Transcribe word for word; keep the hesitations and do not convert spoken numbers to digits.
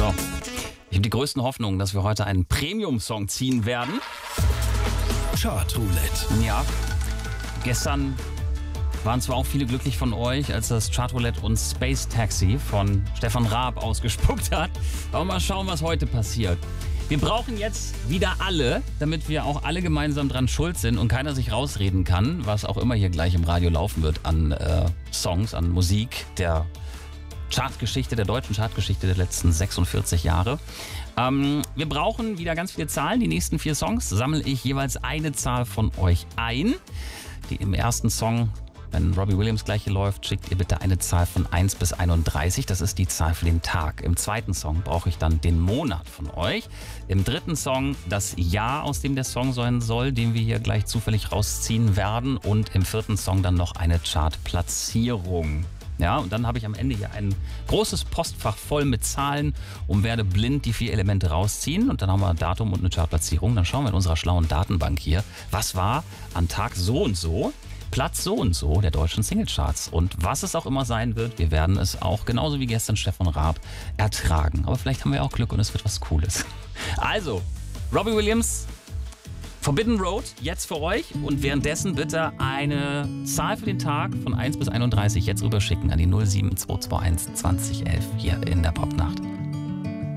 So, ich habe die größten Hoffnungen, dass wir heute einen Premium-Song ziehen werden. Chartroulette. Ja, gestern waren zwar auch viele glücklich von euch, als das Chartroulette uns Space Taxi von Stefan Raab ausgespuckt hat. Aber mal schauen, was heute passiert. Wir brauchen jetzt wieder alle, damit wir auch alle gemeinsam dran schuld sind und keiner sich rausreden kann, was auch immer hier gleich im Radio laufen wird an äh, Songs, an Musik der Chartgeschichte, der deutschen Chartgeschichte der letzten sechsundvierzig Jahre. Ähm, wir brauchen wieder ganz viele Zahlen. Die nächsten vier Songs sammle ich jeweils eine Zahl von euch ein. Die im ersten Song, wenn Robbie Williams gleich hier läuft, schickt ihr bitte eine Zahl von eins bis einunddreißig. Das ist die Zahl für den Tag. Im zweiten Song brauche ich dann den Monat von euch. Im dritten Song das Jahr, aus dem der Song sein soll, den wir hier gleich zufällig rausziehen werden. Und im vierten Song dann noch eine Chartplatzierung. Ja, und dann habe ich am Ende hier ein großes Postfach voll mit Zahlen und werde blind die vier Elemente rausziehen. Und dann haben wir ein Datum und eine Chartplatzierung. Dann schauen wir in unserer schlauen Datenbank hier, was war an Tag so und so, Platz so und so der deutschen Singlecharts. Und was es auch immer sein wird, wir werden es auch genauso wie gestern Stefan Raab ertragen. Aber vielleicht haben wir auch Glück und es wird was Cooles. Also, Robbie Williams, Forbidden Road, jetzt für euch. Und währenddessen bitte eine Zahl für den Tag von eins bis einunddreißig jetzt rüberschicken an die null sieben zwei zwei eins zwanzig elf hier in der Popnacht.